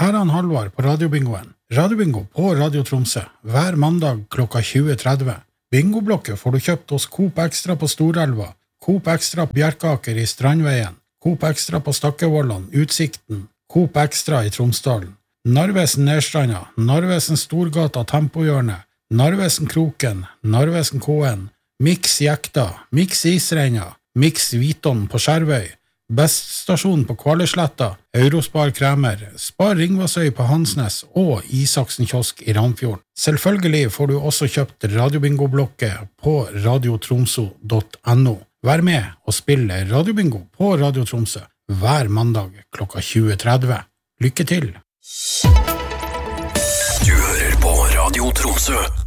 Her er Halvard på Radiobingoen. Radiobingo på Radio Tromsø, hver mandag klokka 20.30. Bingoblokket får du kjøpt hos Coop Extra på Storelva, Coop Extra Bjerkaker i Strandveien, Coop Extra på Stakkevollan, Utsikten, Coop Extra i Tromsdalen, Narvesen Nedstranda, Narvesen Storgata Tempohjørne, Narvesen Kroken, Narvesen Kåen, Mix Jekta, Mix Isreina, Mix Viton på Skjervøy, Best Stasjon på Kvaløysletta, Eurospar Kremer, Spar Ringvassøy på Hansnes og Isaksen Kiosk i Ramfjorden. Selvfølgelig får du også kjøpt Radiobingo-blokket på radiotromso.no. Vær med og spille Radiobingo på Radio Tromsø hver mandag klokka 20.30. Lykke til! Du hører på Radio Tromsø.